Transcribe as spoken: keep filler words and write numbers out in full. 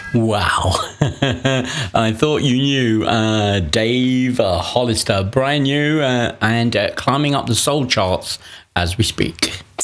Wow. I thought you knew. Uh, Dave uh, Hollister, brand new uh, and uh, climbing up the soul charts as we speak.